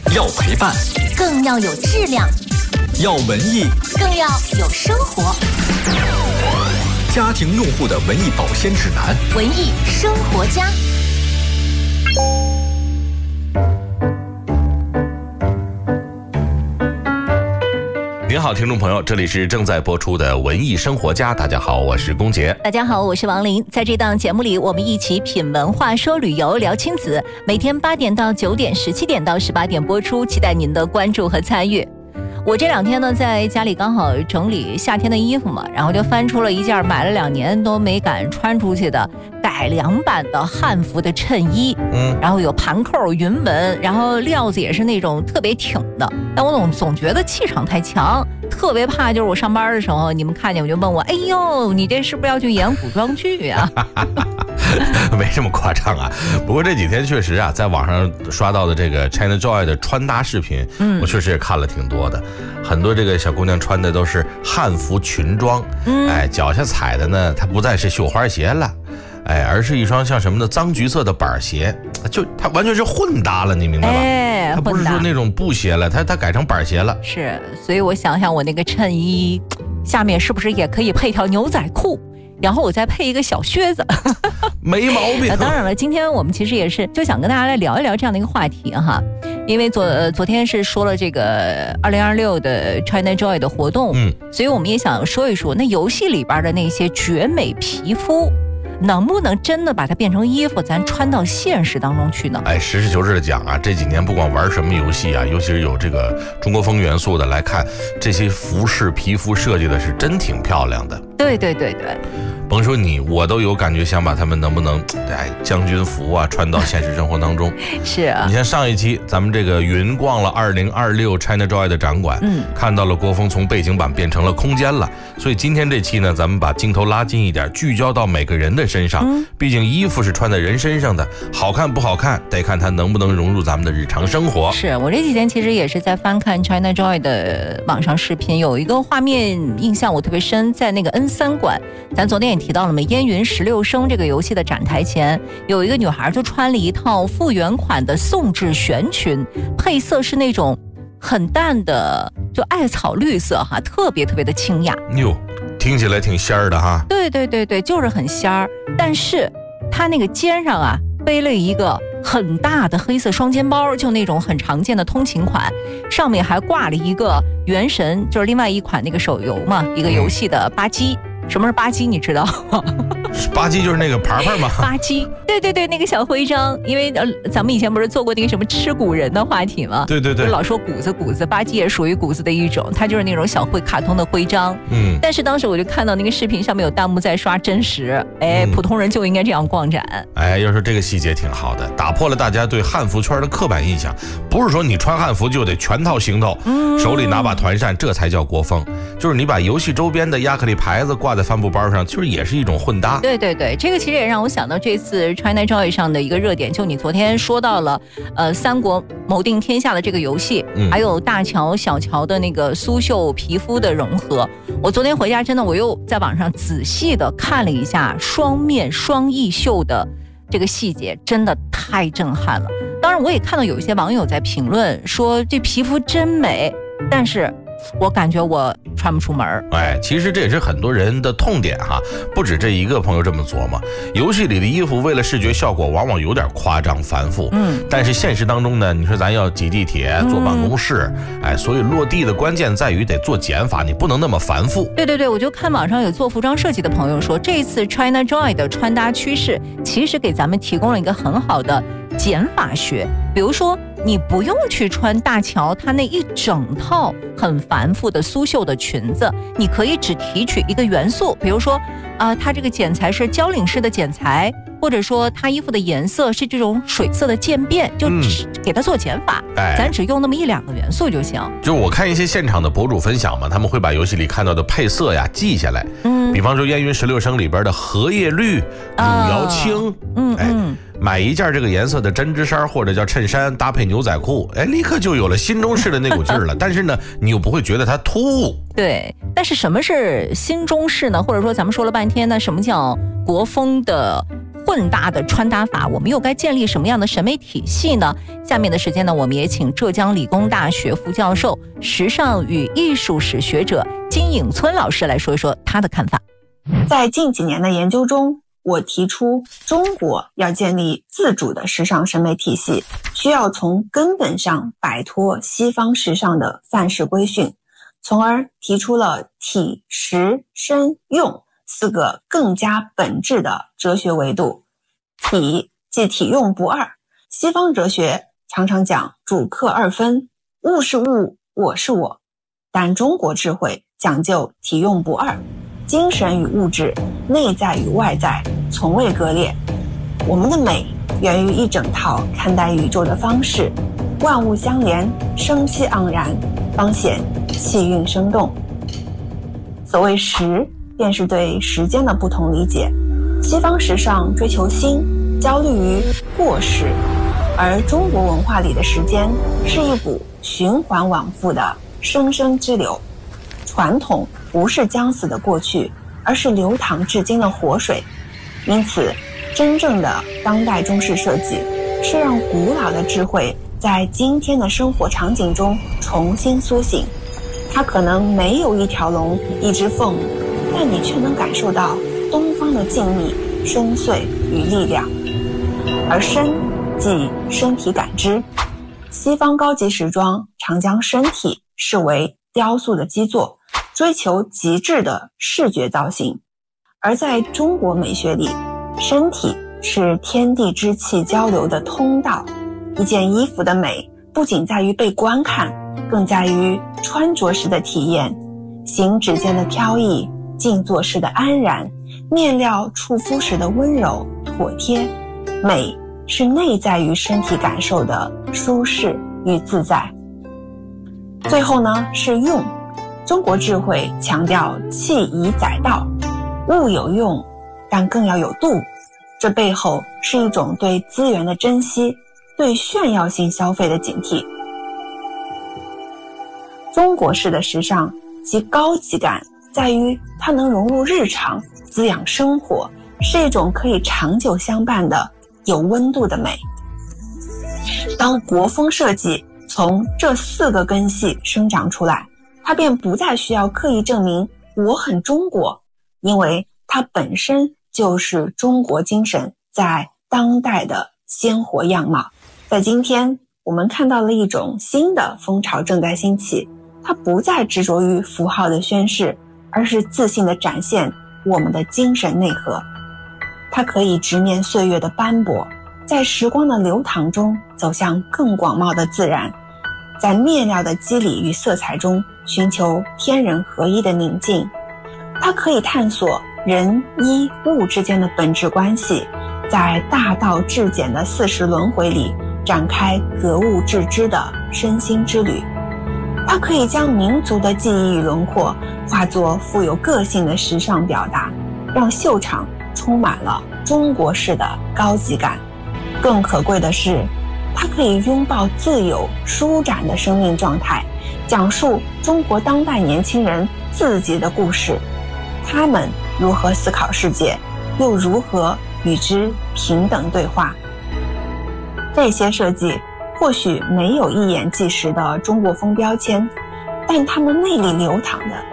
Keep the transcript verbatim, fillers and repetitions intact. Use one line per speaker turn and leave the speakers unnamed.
要陪伴，
更要有质量；
要文艺，
更要有生活。
家庭用户的文艺保鲜指南，
文艺生活家。
您好，听众朋友，这里是正在播出的文艺生活家。大家好，我是龚杰。
大家好，我是王琳。在这档节目里，我们一起品文化、说旅游、聊亲子。每天八点到九点，十七点到十八点播出，期待您的关注和参与。我这两天呢，在家里刚好整理夏天的衣服嘛，然后就翻出了一件买了两年都没敢穿出去的改良版的汉服的衬衣，嗯，然后有盘扣、云纹，然后料子也是那种特别挺的，但我总总觉得气场太强，特别怕就是我上班的时候，你们看见我就问我，哎呦，你这是不是要去演古装剧呀？
没这么夸张啊，不过这几天确实啊，在网上刷到的这个 China Joy 的穿搭视频，嗯，我确实也看了挺多的，很多这个小姑娘穿的都是汉服裙装，嗯，哎，脚下踩的呢，它不再是绣花鞋了，哎，而是一双像什么的脏橘色的板鞋，就它完全是混搭了，你明白吧？
哎，
它不是说那种布鞋了，它它改成板鞋了。
是，所以我想想，我那个衬衣下面是不是也可以配条牛仔裤？然后我再配一个小靴子，
没毛病。
当然了，今天我们其实也是就想跟大家来聊一聊这样的一个话题哈，因为昨呃昨天是说了这个二零二六的 China Joy 的活动，嗯，所以我们也想说一说那游戏里边的那些绝美皮肤，能不能真的把它变成衣服，咱穿到现实当中去呢？
哎，实事求是的讲啊，这几年不管玩什么游戏啊，尤其是有这个中国风元素的来看，这些服饰皮肤设计的是真挺漂亮的。
对对对对。
甭说你，我都有感觉想把他们能不能哎将军服啊穿到现实生活当中。
是啊，
你像上一期咱们这个云逛了二零二六 China Joy 的展馆，嗯，看到了国风从背景板变成了空间了。所以今天这期呢，咱们把镜头拉近一点，聚焦到每个人的身上。嗯，毕竟衣服是穿在人身上的，好看不好看，得看它能不能融入咱们的日常生活。
是我这几天其实也是在翻看 China Joy 的网上视频，有一个画面印象我特别深，在那个 N 三馆，咱昨天也提到了嘛，烟云十六声这个游戏的展台前，有一个女孩就穿了一套复原款的宋制玄裙，配色是那种很淡的就艾草绿色哈，特别特别的清雅。
哟，听起来挺仙儿的哈。
对对对对，就是很仙儿。但是她那个肩上啊背了一个很大的黑色双肩包，就那种很常见的通勤款，上面还挂了一个原神，就是另外一款那个手游嘛，一个游戏的吧唧。什么是吧唧你知道吗？
吧唧就是那个牌牌吗？
吧唧，对对对，那个小徽章。因为呃，咱们以前不是做过那个什么吃骨人的话题吗？
对对对，
老说谷子谷子，吧唧也属于谷子的一种，它就是那种小徽卡通的徽章。嗯，但是当时我就看到那个视频上面有弹幕在刷真实，哎，嗯、普通人就应该这样逛展。
哎，要说这个细节挺好的，打破了大家对汉服圈的刻板印象。不是说你穿汉服就得全套行头，嗯、手里拿把团扇，这才叫国风。就是你把游戏周边的亚克力牌子挂在帆布包上，就是也是一种混搭。
对对对，这个其实也让我想到这次 China Joy 上的一个热点，就你昨天说到了，呃，三国谋定天下的这个游戏，嗯、还有大乔小乔的那个苏绣皮肤的融合。我昨天回家真的我又在网上仔细的看了一下双面双翼绣的这个细节，真的太震撼了。当然我也看到有一些网友在评论说这皮肤真美，但是我感觉我穿不出门。
哎，其实这也是很多人的痛点哈，不止这一个朋友这么琢磨。游戏里的衣服为了视觉效果往往有点夸张繁复，嗯，但是现实当中呢，你说咱要挤地铁、坐办公室，嗯、哎，所以落地的关键在于得做减法，你不能那么繁复。
对对对，我就看网上有做服装设计的朋友说，这次 China Joy 的穿搭趋势其实给咱们提供了一个很好的减法学，比如说你不用去穿大乔它那一整套很繁复的苏绣的裙子，你可以只提取一个元素，比如说啊、呃，它这个剪裁是交领式的剪裁，或者说它衣服的颜色是这种水色的渐变，就只给它做减法，嗯、咱只用那么一两个元素就行。
就我看一些现场的博主分享嘛，他们会把游戏里看到的配色呀记下来，嗯，比方说烟云十六声里边的荷叶绿、汝窑青，嗯哎。嗯买一件这个颜色的针织衫或者叫衬衫，搭配牛仔裤，哎，立刻就有了新中式的那股劲儿了。但是呢，你又不会觉得它突兀。
对，但是什么是新中式呢？或者说咱们说了半天呢，什么叫国风的混搭的穿搭法，我们又该建立什么样的审美体系呢？下面的时间呢，我们也请浙江理工大学副教授、时尚与艺术史学者金颖村老师来说一说他的看法。
在近几年的研究中，我提出中国要建立自主的时尚审美体系，需要从根本上摆脱西方时尚的范式规训，从而提出了体、实、身、用四个更加本质的哲学维度。体即体用不二，西方哲学常常讲主客二分，物是物，我是我，但中国智慧讲究体用不二，精神与物质，内在与外在从未割裂。我们的美源于一整套看待宇宙的方式，万物相连，生机盎然，方显气韵生动。所谓时，便是对时间的不同理解。西方时尚追求新，焦虑于过时，而中国文化里的时间是一股循环往复的生生之流。传统不是将死的过去，而是流淌至今的活水。因此，真正的当代中式设计是让古老的智慧在今天的生活场景中重新苏醒。它可能没有一条龙、一只凤，但你却能感受到东方的静谧、深邃与力量。而身即身体感知，西方高级时装常将身体视为雕塑的基座，追求极致的视觉造型。而在中国美学里，身体是天地之气交流的通道。一件衣服的美不仅在于被观看，更在于穿着时的体验。行指间的飘逸，静坐时的安然，面料触肤时的温柔妥帖。美是内在于身体感受的舒适与自在。最后呢，是用。中国智慧强调器以载道，物有用，但更要有度。这背后是一种对资源的珍惜，对炫耀性消费的警惕。中国式的时尚其高级感在于它能融入日常，滋养生活，是一种可以长久相伴的有温度的美。当国风设计从这四个根系生长出来，它便不再需要刻意证明我很中国，因为它本身就是中国精神在当代的鲜活样貌。在今天，我们看到了一种新的风潮正在兴起，它不再执着于符号的宣示，而是自信地展现我们的精神内核。它可以直面岁月的斑驳，在时光的流淌中走向更广袤的自然，在面料的肌理与色彩中寻求天人合一的宁静。它可以探索人衣物之间的本质关系，在大道至简的四时轮回里展开格物致知的身心之旅。它可以将民族的记忆与轮廓化作富有个性的时尚表达，让秀场充满了中国式的高级感。更可贵的是，它可以拥抱自由舒展的生命状态，讲述中国当代年轻人自己的故事，他们如何思考世界，又如何与之平等对话。这些设计或许没有一眼即识的中国风标签，但它们内里流淌的